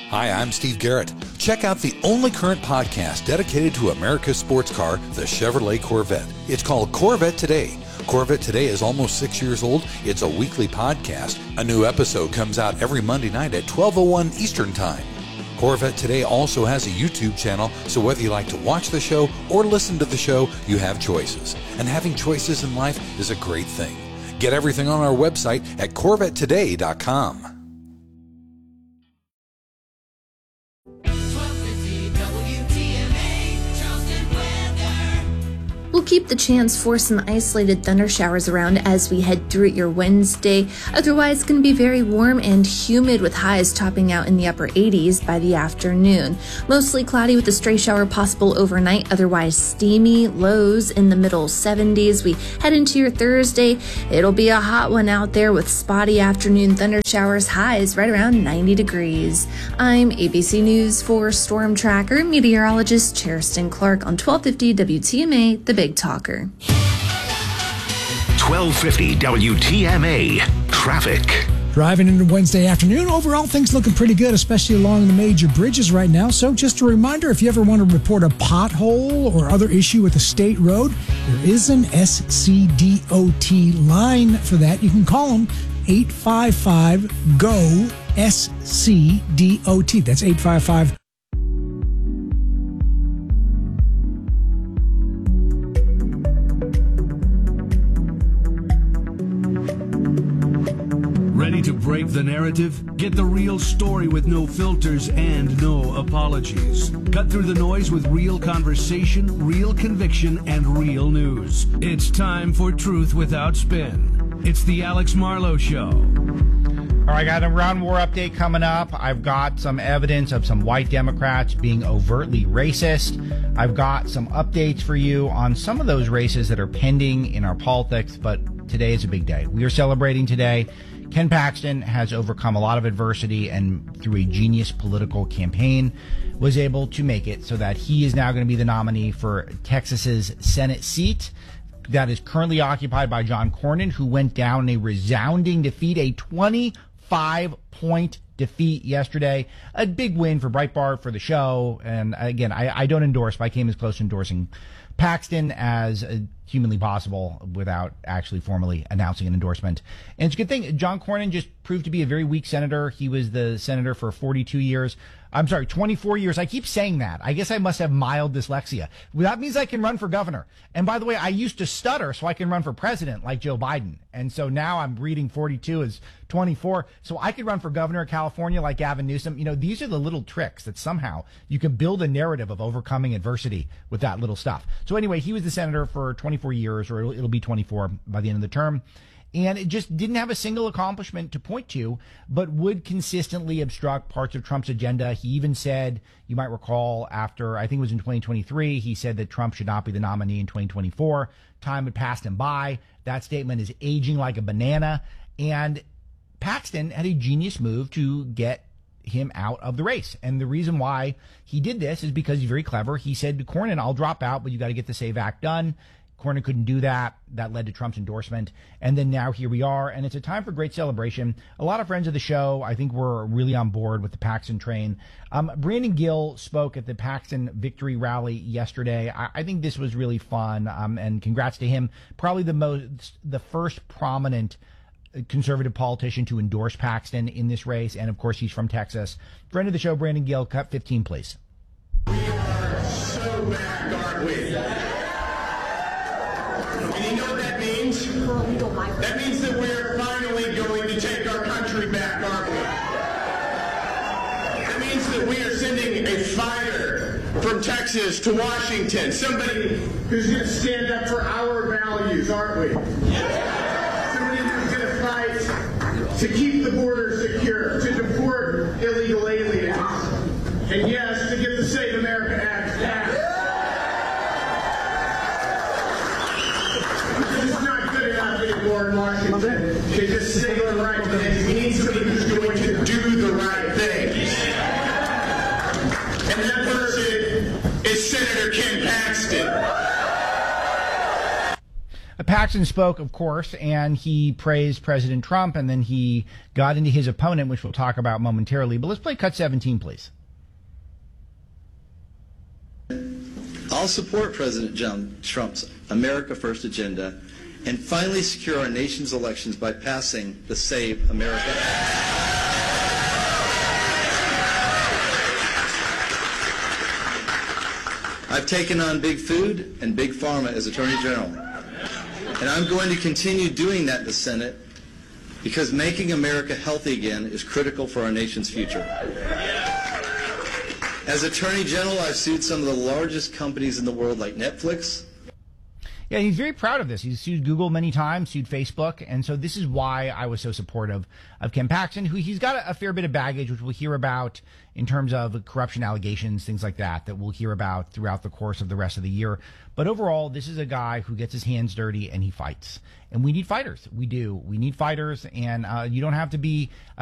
Hi, I'm Steve Garrett. Check out the only current podcast dedicated to America's sports car, the Chevrolet Corvette. It's called Corvette Today. Corvette Today is almost 6 years old. It's a weekly podcast. A new episode comes out every Monday night at 12:01 Eastern Time. Corvette Today also has a YouTube channel, so whether you like to watch the show or listen to the show, you have choices. And having choices in life is a great thing. Get everything on our website at CorvetteToday.com. We'll keep the chance for some isolated thunder showers around as we head through your Wednesday. Otherwise, it's going to be very warm and humid with highs topping out in the upper 80s by the afternoon. Mostly cloudy with a stray shower possible overnight, otherwise steamy, lows in the middle 70s. We head into your Thursday. It'll be a hot one out there with spotty afternoon thunder showers, highs right around 90 degrees. I'm ABC News 4 Storm Tracker meteorologist Cheriston Clark on 1250 WTMA, the Big Talker. 1250 WTMA Traffic. Driving into Wednesday afternoon, overall things looking pretty good, especially along the major bridges right now. So just a reminder, if you ever want to report a pothole or other issue with a state road, there is an SCDOT line for that. You can call them 855-GO-SCDOT. That's 855 Ready to break the narrative? Get the real story with no filters and no apologies. Cut through the noise with real conversation, real conviction, and real news. It's time for Truth Without Spin. It's the Alex Marlowe Show. All right, I got a round war update coming up. I've got some evidence of some white Democrats being overtly racist. I've got some updates for you on some of those races that are pending in our politics, but today is a big day. We are celebrating today. Ken Paxton has overcome a lot of adversity and through a genius political campaign was able to make it so that he is now going to be the nominee for Texas's Senate seat that is currently occupied by John Cornyn, who went down in a resounding defeat, a 25-point defeat yesterday. A big win for Breitbart, for the show. And again, I don't endorse, but I came as close to endorsing Paxton as humanly possible without actually formally announcing an endorsement. And it's a good thing. John Cornyn just proved to be a very weak senator. He was the senator for 24 years. I keep saying that. I guess I must have mild dyslexia. That means I can run for governor. And by the way, I used to stutter so I can run for president like Joe Biden. And so now I'm reading 42 as 24. So I could run for governor of California like Gavin Newsom. You know, these are the little tricks that somehow you can build a narrative of overcoming adversity with that little stuff. So anyway, he was the senator for 24 years, or it'll be 24 by the end of the term. And it just didn't have a single accomplishment to point to, but would consistently obstruct parts of Trump's agenda. He even said, you might recall, after, I think it was in 2023, he said that Trump should not be the nominee in 2024. Time had passed him by. That statement is aging like a banana. And Paxton had a genius move to get him out of the race. And the reason why he did this is because he's very clever. He said to Cornyn, I'll drop out, but you got to get the SAVE Act done. Cornyn couldn't do that. That led to Trump's endorsement. And then now here we are, and it's a time for great celebration. A lot of friends of the show, I think, were really on board with the Paxton train. Brandon Gill spoke at the Paxton victory rally yesterday. I think this was really fun, and congrats to him. Probably the first prominent conservative politician to endorse Paxton in this race, and of course he's from Texas. Friend of the show, Brandon Gill, cut 15, please. We are so back, aren't we? And you know what that means? That means that we're finally going to take our country back, aren't we? That means that we are sending a fighter from Texas to Washington, somebody who's going to stand up for our values, aren't we? Somebody who's going to fight to keep the border secure, to deport illegal aliens, and yes, to get the Save America Act passed. In Washington, they just say the right things. We need somebody who's going to do the right things. And that person is Senator Ken Paxton. Paxton spoke, of course, and he praised President Trump, and then he got into his opponent, which we'll talk about momentarily. But let's play cut 17, please. I'll support President Trump's America First agenda and finally secure our nation's elections by passing the Save America Act. I've taken on Big Food and Big Pharma as Attorney General, and I'm going to continue doing that in the Senate because making America healthy again is critical for our nation's future. As Attorney General, I've sued some of the largest companies in the world like Netflix. Yeah, he's very proud of this. He's sued Google many times, sued Facebook, and so this is why I was so supportive of Ken Paxton, who he's got a fair bit of baggage, which we'll hear about in terms of corruption allegations, things like that we'll hear about throughout the course of the rest of the year. But overall, this is a guy who gets his hands dirty and he fights. And we need fighters. We do. We need fighters, and you don't have to be